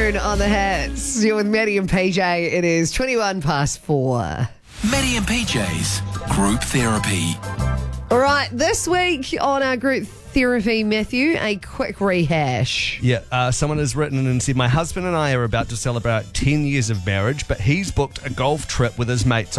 afternoon on the Hits. You're with Maddie and PJ. It is 21 past 4. Maddie and PJ's Group Therapy. All right, this week on our group therapy, Matthew, a quick rehash. Yeah, someone has written and said, my husband and I are about to celebrate 10 years of marriage, but he's booked a golf trip with his mates